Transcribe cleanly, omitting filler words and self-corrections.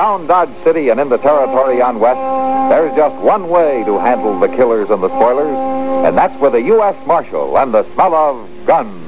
around Dodge City and in the territory on West, there's just one way to handle the killers and the spoilers, and that's with a U.S. Marshal and the smell of guns.